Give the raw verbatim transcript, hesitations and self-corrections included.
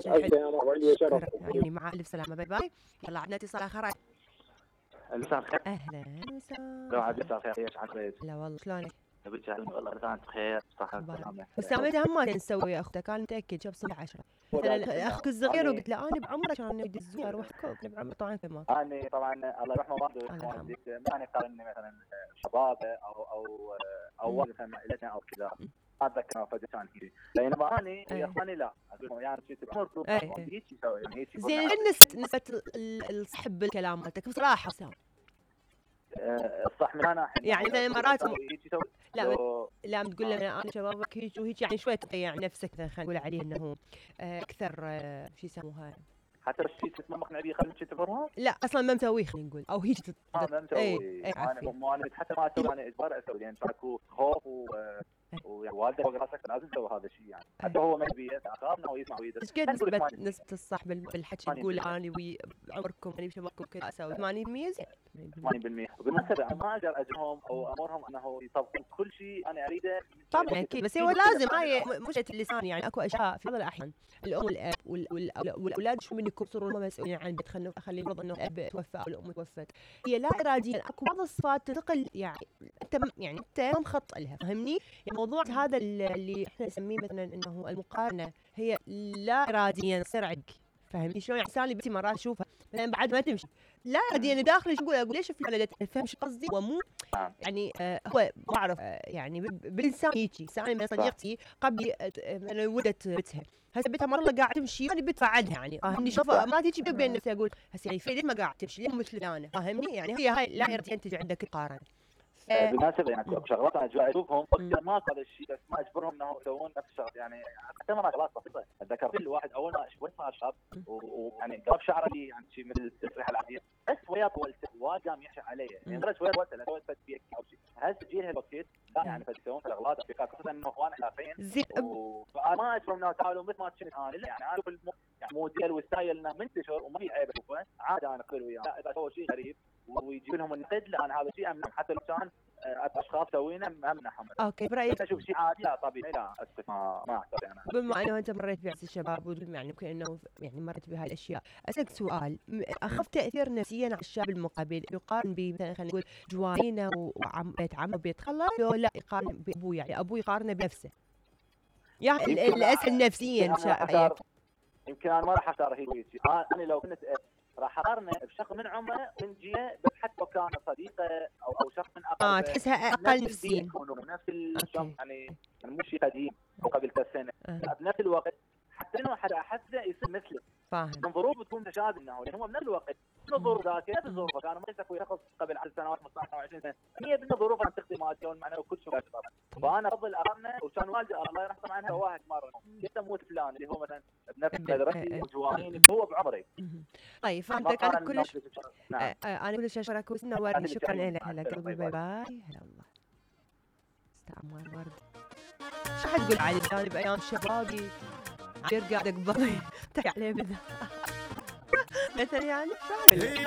أي أنا ولي شرف يعني مع ألف سلامة. باي باي. يلا عندنا اتصال آخر. مساء الخير. أهلا وسهلا. لو عاد مساء الخير ايش عسيت؟ لا والله شلونك؟ ابي اسالك والله اذا انت بخير صحه وسلامه. بس أنا هم ما نسوي يا أختك أنا متأكد شوف صبح عشرة مثلا أخوك الصغير وقلت له أنا بعمرك عشان نودي الزوار وحكوك بعمر طبعا في ما أنا طبعا الله يرحمه والديك ما أنا قارني مثلا شباب أو أو أو مثلا عائلتنا أو كذا ما أتذكر فجأة هيك بينما أنا يا أخواني لا أقول يعني شيء بعمركم هيك يسوي يعني هيك زين نسبة نسبة الصحب بالكلام مالتك بصراحة سام الصح من أنا يعني مثلا مرات لا لا تقول له انا شبابك هيك وهيك يعني شوي تضيع نفسك خلينا نقول عليه انه اكثر شو يسموها حتى الشيء ما مقنع بيه خلينا نشتغلها لا اصلا ما مسويه خلينا نقول او هيك اه ما مسوي انا مو حتى ما اسوي انا اجبار اسوي لان تركوا خوف و ووالدك فوق راسك لازم تسوي هذا الشيء يعني حتى هو ما يبي اخافنا ويسمع ويدرس. ايش قد نسبة نسبة الصح بالحكي تقول انا وعمركم يعني شبابكم كذا اسوي ثمانين بالمية ثمانين بالمية وبالمناسبة انا ما اقدر اجرهم او امرهم انه يطبقون كل شيء انا اريده طبعا اكيد بس هو لازم هاي مشكلة اللسان يعني اكو اشياء في بعض الاحيان الام والاب والاولاد شو من يكسروا هم مسؤولين عن البيت خلينا خلي يفرض انه الاب توفى او الام توفت هي لا اراديا اكو بعض الصفات تنتقل يعني انت يعني انت ما مخطط لها فهمني الموضوع هذا اللي احنا نسميه مثلا انه المقارنه هي لا اراديا تصير عندك فهمني شلون يعني سالي بنتي مرات اشوفها مثلا بعد ما تمشي لا اراديا داخلي شو اقول اقول ليش فلانه فهمش قصدي ومو يعني آه هو بعرف آه يعني بالانسان هيجي سالي من صديقتي قبل انا ولدت بنتها هسه بنتها مره قاعده تمشي وانا بدفع عنها يعني فاهمني شوف ما تيجي بين نفسي اقول هسه يعني في ليه ما قاعده تمشي ليه مش انا فاهمني يعني هي هاي لا اراديا تجي عندك تقارن بالمناسبة يعني اكو شغلات انا جاي اشوفهم ما هذا الشيء بس ما اجبرهم انه يسوون نفس الشغل يعني حتى ما شغلات بسيطة اتذكر كل واحد اول ما شوي صار شاب ويعني قرب شعره لي يعني شيء مثل التسريحة العادية بس ويا طولته وقام يحشي علي يعني درس ويا طولته لا سويت فد بيك او شيء هسه جيل الوقت لا يعني فيسوون شغلات افريقيا خصوصا انه اخوان خلافين فانا ما اجبرهم انه تعالوا مثل ما تشوفون انا يعني انا اشوف يعني موديل وستايل انه منتشر وما في عيب اشوفه عادي انا اقول وياه اذا سوى شيء غريب ويجيب لهم النقد لا انا هذا الشيء امنع حتى لو كان اشخاص سوينا امنعهم. اوكي برايك اشوف شيء عادي لا طبيعي لا اسكت ما ما اعتبر انا بما انه انت مريت بعز الشباب يعني ممكن انه يعني مريت بهاي الاشياء اسالك سؤال اخف تاثير نفسيا على الشاب المقابل يقارن بمثلا خلينا نقول جوارينا وعم بيت عمه وبيت خاله لا يقارن بابوه يعني ابوه يقارنه بنفسه يعني الاسهل نفسيا رايك يمكن انا ما راح اختار هيك انا لو كنت راح اقارنه بشخص من عمره من جهه بس حتى لو كان صديقه او او شخص من اقرب اه تحسها اقل نفسيا نفس الشخص يعني مو شيء قديم او قبل ثلاث سنين أه. بنفس الوقت حتى انه حدا احسه يصير مثله فاهم الظروف بتكون متشابهه انه لان هو بنفس الوقت الظروف ذاك نفس الظروف كانوا ما يسوي شخص قبل عشر سنوات خمسة عشر وعشرين سنه هي بنفس الظروف عم تخدم ماديا والمعنوي وكل شيء طبعا فانا افضل اقارنه وكان والدي الله يرحمه عنها واحد مره يسموه فلان اللي هو مثلا بنفس مدرستي وجوانين هو بعمري طيب فهمتك انا كلش نعم. انا كلش اشكرك وسنورني شكرا لك هلا قلبي باي باي هلا والله استعمار ورد شو حتقول علي انا بايام شبابي يرجع لك بضي تحكي عليه بذا مثلا يعني شو